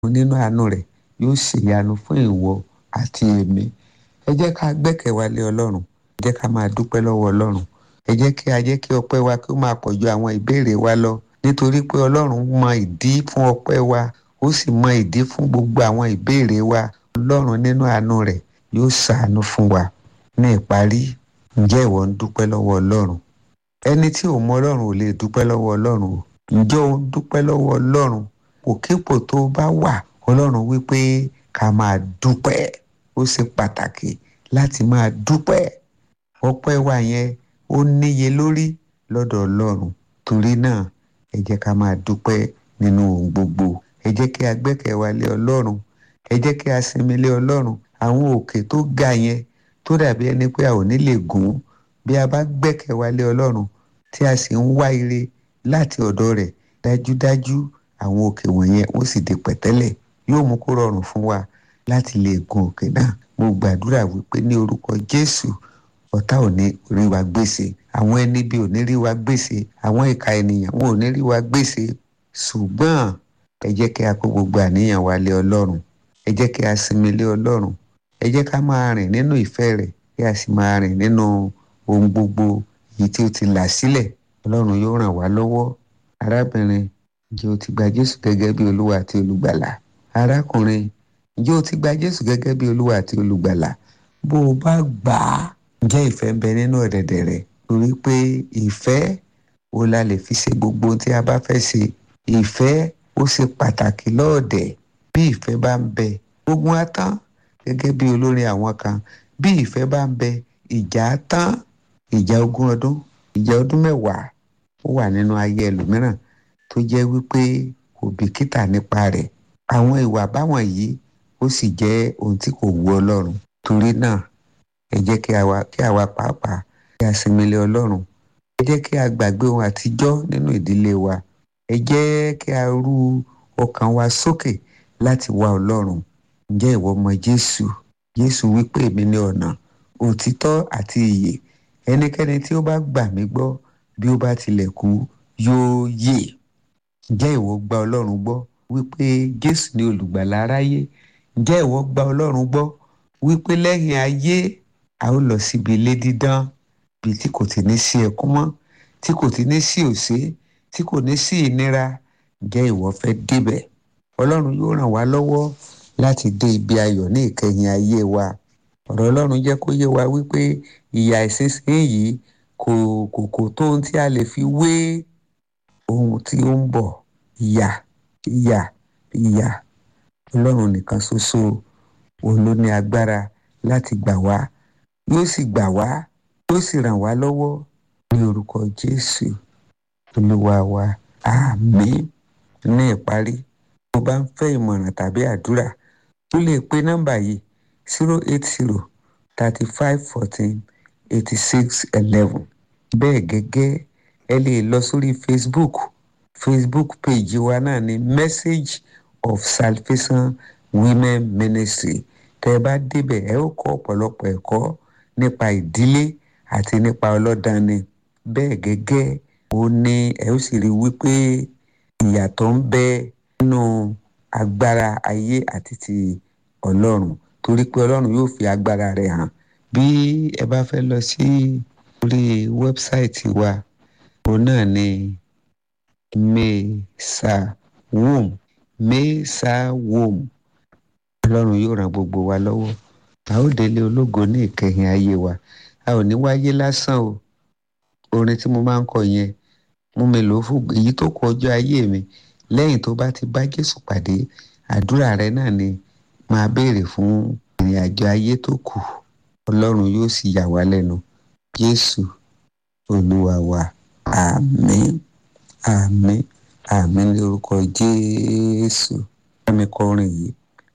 nínú àánú rẹ̀ yóò ṣèyanu fún ìwọ àti èmi. Ẹ jẹ́ ká gbẹ́kẹ̀wálé Ọlọ́run. Ẹ jẹ́ ká máa dúpẹ́ lọ́wọ́ Ọlọ́run. Ẹ jẹ́ kí ọpẹ́ wa kí ó máa pọ̀ ju àwọn ìbéèrè wa lọ. Nítorí pé Ọlọ́run mọ ìdí fún ọpẹ́ wa, ó sì mọ ìdí fún gbogbo àwọn ìbéèrè wa. Ọlọ́run nínú àánú rẹ̀ yóò ṣàánú fún wa. Ní ìparí, ǹjẹ́ ìwọ ń dúpẹ́ lọ́wọ́ Ọlọ́run? Ẹni tí ò mọ Ọlọ́run ò lè dúpẹ́ lọ́wọ́ Ọlọ́run o. Ǹjẹ́ o ń dúpẹ́ lọ́wọ́ Ọlọ́run? Òkèpò tó bá wà, Ọlọ́run wípé ká máa dúpẹ́. Ó ṣe pàtàkì láti máa dúpẹ́. Ọpẹ́ wa yẹn ó níye lórí lọ́dọ̀ Ọlọ́run. Torí náà, ẹ jẹ́ ká máa dúpẹ́ nínú ohun gbogbo. Ẹ jẹ́ kí a gbẹ́kẹ̀wálé Ọlọ́run. Ẹ jẹ́ kí a sinmi lé Ọlọ́run. Àwọn òkè tó ga yẹn tó dàbí ẹni pé a ò ní lè gùn, bí a bá gbẹ́kẹ̀wálé Ọlọ́run tí a sì ń wá ire láti ọ̀dọ̀ rẹ̀, dájúdájú àwọn òkè wọ̀nyẹn ó sì di pẹ̀tẹ́lẹ̀. Yóò mú kó rọrùn fún wa láti lè gun òkè náà. Mo gbàdúrà wípé ní orúkọ Jésù, ọ̀tá ò ní rí wa gbèsè. Àwọn ẹni bí ò ní rí wa gbèsè. Àwọn ìka ènìyàn wọn ò ní rí wa gbèsè. Ṣùgbọ́n ẹ jẹ́ kí a kó gbogbo àníyàn wa lé Ọlọ́run. Ẹ jẹ́ kí a sinmi lé Ọlọ́run. Ẹ jẹ́ ká máa rìn nínú ìfẹ́ rẹ̀, kí a sì máa rìn nínú ohun gbogbo èyí tí ó ti là sílẹ̀. Ọlọ́run yóò ràn wá lọ́wọ́. Arábìnrin, ǹjẹ́ o ti gba Jésù gẹ́gẹ́ bí Olúwa àti Olùgbàlà? Arákùnrin, ǹjẹ́ o ti gba Jésù gẹ́gẹ́ bí Olúwa àti Olùgbàlà? Bó o bá gbà á, ǹjẹ́ ìfẹ́ ń bẹ nínú ọ̀dẹ̀dẹ̀ rẹ̀? Torí pé ìfẹ́ ó la lè fi ṣe gbogbo ohun tí a bá fẹ́ ṣe. Ìfẹ́ ó ṣe pàtàkì lọ́ọ̀dẹ̀. Bí ìfẹ́ bá ń bẹ, ogun á tán. Gẹ́gẹ́ bí olórin àwọn kan, bí ìfẹ́ bá ń bẹ, ìjà á tán. Ìjà 20 ọdún, ìjà ọdún 10 ó wà nínú ayé ẹlòmíràn tó jẹ́ wípé kò bìkítà nípa rẹ̀. Àwọn ìwà báwọn yìí ó sì jẹ́ ohun tí kò wu Ọlọ́run. Torí náà, ẹ jẹ́ kí àwa pàápàá kí a sinmi lé Ọlọ́run. Ẹ jẹ́ kí a gbàgbé ohun àtijọ́ nínú ìdílé wa. Ẹ jẹ́ kí a ru ọkàn wa sókè láti wá Ọlọ́run. Ǹjẹ́ ìwọ mọ Jésù? Jésù wípé èmi ni ọ̀nà, òtítọ́ àti ìyè. Ẹnikẹ́ni tí ó bá gbà mí gbọ́, bí ó bá tilẹ̀ kú, yóò yè. Ǹjẹ́ ìwọ gba Ọlọ́run gbọ́ wípé Jésù ni olùgbàlà aráyé? Ǹjẹ́ ìwọ gba Ọlọ́run gbọ́ wípé lẹ́yìn ayé a ó lọ síbi ilé dídán, bí tí kò ti ní sí ẹkún mọ́, tí kò ti ní sí òṣé, tí kò ní sí ìnira? Ǹjẹ́ ìwọ fẹ́ débẹ̀? Ọlọ́run yóò ràn wá lọ́wọ́ láti dé ibi ayọ̀ ní ìkẹyìn ayé wa. Ọ̀rọ̀ Ọlọ́run jẹ́ kó yé wa wípé ìyà ìsinsìnyí kò tó ohun tí a lè fi wé ohun tí ó ń bọ̀. Ìyà. Ọlọ́run nìkan ṣoṣo òun ló ní agbára láti gbà wá. Yóò sì gbà wá, yóò sì ràn wá lọ́wọ́ ní orúkọ Jésù Olúwa wa. Àmín. Ní ìparí, tó bá ń fẹ́ ìmọ̀ràn tàbí àdúrà, o lè pe nọ́mbà yìí 080 35 14 86 11. Bẹ́ẹ̀ gẹ́gẹ́, ẹ lè lọ sórí Facebook page wa náà ní Message of Salvation Women Ministry. Tẹ́ ẹ bá débẹ̀, ẹ ó kọ́ ọ̀pọ̀lọpọ̀ ẹ̀kọ́ nípa ìdílé àti nípa ọlọ́dani. Bẹ́ẹ̀ gẹ́gẹ́, ó ní ẹ ó sì rí wípé ìyàtọ̀ ń bẹ nínú agbára ayé àti ti Ọlọ́run. Torí pé Ọlọ́run yóò fi agbára rẹ̀ hàn. Bí ẹ bá fẹ́ lọ sí orí wẹ́bsáìtì wa, òun náà ni Mesa-Womb. Ọlọ́run yóò ràn gbogbo wa lọ́wọ́. A ó délé ológo ní ìkẹyìn ayé wa. A ò ní wáyé lásán o. Orin tí mo máa ń kọ yẹn, mú mi lò fún èyí tó kù ọjọ́ ayé mi. Lẹ́yìn tó bá ti bá Jésù pàdé, àdúrà rẹ náà ni máa béèrè fún ìrìn àjò ayé tó kù. Ọlọ́run yóò sì yà wá lẹ́nu. Jésù Olúwa wa. Àmín. Àmín. Àmín ní orúkọ Jésù. Bá mi kọ orin yìí.